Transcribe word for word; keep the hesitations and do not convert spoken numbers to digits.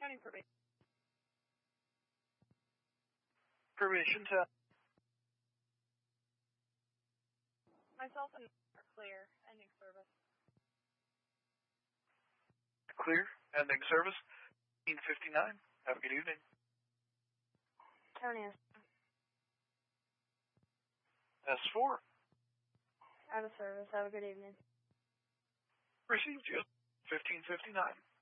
County probation. Probation to Myself and clear. Ending service. clear. Ending service. fifteen fifty-nine. Have a good evening. County S four. out of service. Have a good evening. Received you. fifteen fifty-nine.